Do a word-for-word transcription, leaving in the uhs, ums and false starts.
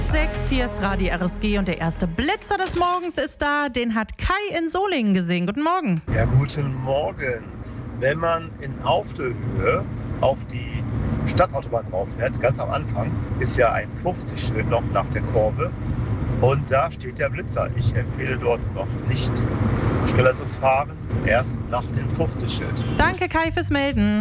sechs, hier ist Radio R S G und der erste Blitzer des Morgens ist da. Den hat Kai in Solingen gesehen. Guten Morgen. Ja, guten Morgen. Wenn man in Auflöhöhe auf die Stadtautobahn drauf fährt, ganz am Anfang, ist ja ein fünfzig-Schild noch nach der Kurve. Und da steht der Blitzer. Ich empfehle dort noch nicht schneller zu fahren, erst nach dem fünfzig-Schild. Danke, Kai, fürs Melden.